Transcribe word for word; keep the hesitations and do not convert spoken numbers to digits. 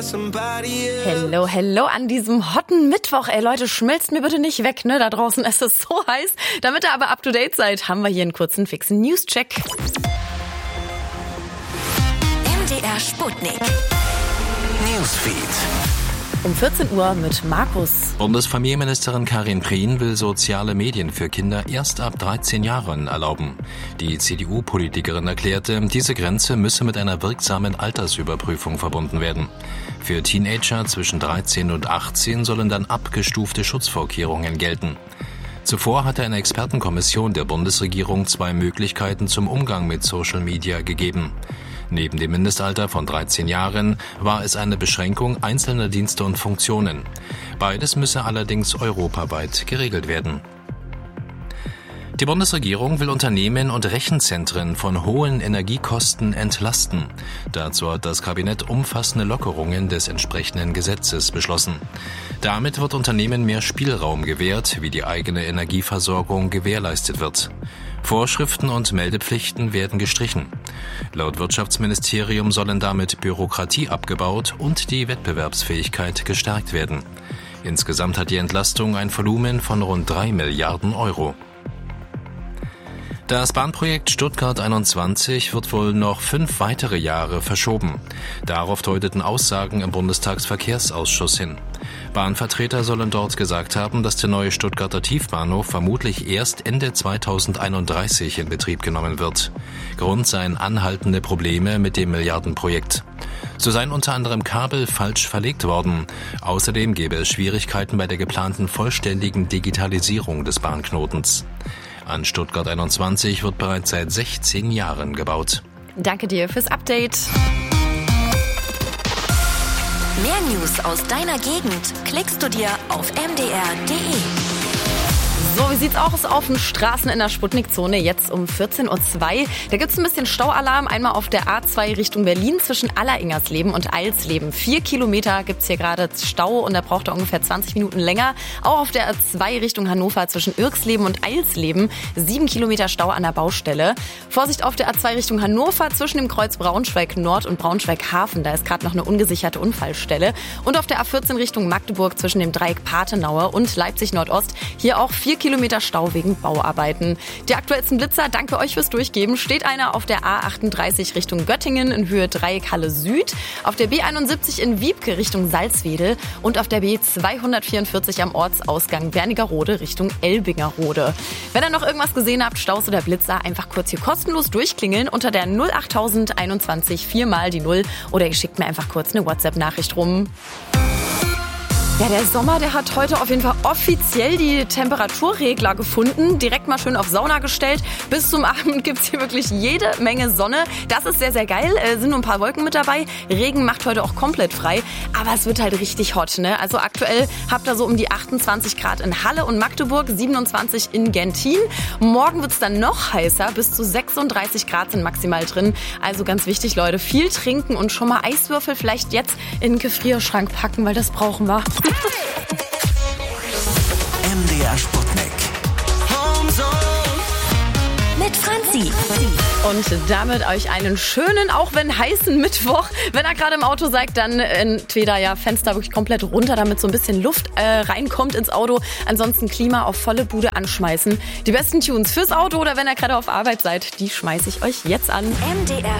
Hello, hello an diesem hotten Mittwoch. Ey Leute, schmilzt mir bitte nicht weg, ne? Da draußen ist es so heiß. Damit ihr aber up to date seid, haben wir hier einen kurzen fixen News-Check. M D R Sputnik Newsfeed. Um vierzehn Uhr mit Markus. Bundesfamilienministerin Karin Prien will soziale Medien für Kinder erst ab dreizehn Jahren erlauben. Die C D U-Politikerin erklärte, diese Grenze müsse mit einer wirksamen Altersüberprüfung verbunden werden. Für Teenager zwischen dreizehn und achtzehn sollen dann abgestufte Schutzvorkehrungen gelten. Zuvor hatte eine Expertenkommission der Bundesregierung zwei Möglichkeiten zum Umgang mit Social Media gegeben. Neben dem Mindestalter von dreizehn Jahren war es eine Beschränkung einzelner Dienste und Funktionen. Beides müsse allerdings europaweit geregelt werden. Die Bundesregierung will Unternehmen und Rechenzentren von hohen Energiekosten entlasten. Dazu hat das Kabinett umfassende Lockerungen des entsprechenden Gesetzes beschlossen. Damit wird Unternehmen mehr Spielraum gewährt, wie die eigene Energieversorgung gewährleistet wird. Vorschriften und Meldepflichten werden gestrichen. Laut Wirtschaftsministerium sollen damit Bürokratie abgebaut und die Wettbewerbsfähigkeit gestärkt werden. Insgesamt hat die Entlastung ein Volumen von rund drei Milliarden Euro. Das Bahnprojekt Stuttgart einundzwanzig wird wohl noch fünf weitere Jahre verschoben. Darauf deuteten Aussagen im Bundestagsverkehrsausschuss hin. Bahnvertreter sollen dort gesagt haben, dass der neue Stuttgarter Tiefbahnhof vermutlich erst Ende zweitausendeinunddreißig in Betrieb genommen wird. Grund seien anhaltende Probleme mit dem Milliardenprojekt. So seien unter anderem Kabel falsch verlegt worden. Außerdem gäbe es Schwierigkeiten bei der geplanten vollständigen Digitalisierung des Bahnknotens. An Stuttgart einundzwanzig wird bereits seit sechzehn Jahren gebaut. Danke dir fürs Update. Mehr News aus deiner Gegend klickst du dir auf m d r punkt d e. So, wie sieht's aus auf den Straßen in der Sputnik-Zone jetzt um vierzehn Uhr zwei? Da gibt's ein bisschen Staualarm, einmal auf der A zwei Richtung Berlin zwischen Alleringersleben und Eilsleben. Vier Kilometer gibt's hier gerade Stau und da braucht er ungefähr zwanzig Minuten länger. Auch auf der A zwei Richtung Hannover zwischen Irksleben und Eilsleben. Sieben Kilometer Stau an der Baustelle. Vorsicht auf der A zwei Richtung Hannover zwischen dem Kreuz Braunschweig Nord und Braunschweig Hafen. Da ist gerade noch eine ungesicherte Unfallstelle. Und auf der A vierzehn Richtung Magdeburg zwischen dem Dreieck Pathenaue und Leipzig Nordost. Hier auch vier Kilometer Stau wegen Bauarbeiten. Die aktuellsten Blitzer, danke euch fürs Durchgeben, steht einer auf der A achtunddreißig Richtung Göttingen in Höhe Dreieck Halle Süd, auf der B einundsiebzig in Wiebke Richtung Salzwedel und auf der B zweihundertvierundvierzig am Ortsausgang Wernigerode Richtung Elbingerode. Wenn ihr noch irgendwas gesehen habt, Staus oder Blitzer, einfach kurz hier kostenlos durchklingeln unter der null achttausend einundzwanzig viermal die Null oder ihr schickt mir einfach kurz eine WhatsApp-Nachricht rum. Ja, der Sommer, der hat heute auf jeden Fall offiziell die Temperaturregler gefunden. Direkt mal schön auf Sauna gestellt. Bis zum Abend gibt's hier wirklich jede Menge Sonne. Das ist sehr, sehr geil. Äh, sind nur ein paar Wolken mit dabei. Regen macht heute auch komplett frei. Aber es wird halt richtig hot, ne? Also aktuell habt ihr so um die achtundzwanzig Grad in Halle und Magdeburg, siebenundzwanzig in Gentin. Morgen wird's dann noch heißer. Bis zu sechsunddreißig Grad sind maximal drin. Also ganz wichtig, Leute, viel trinken und schon mal Eiswürfel vielleicht jetzt in den Gefrierschrank packen, weil das brauchen wir. M D R Sputnik. Mit Franzi. Und damit euch einen schönen, auch wenn heißen Mittwoch. Wenn ihr gerade im Auto seid, dann entweder ja Fenster wirklich komplett runter, damit so ein bisschen Luft äh, reinkommt ins Auto. Ansonsten Klima auf volle Bude anschmeißen. Die besten Tunes fürs Auto oder wenn ihr gerade auf Arbeit seid, die schmeiße ich euch jetzt an. M D R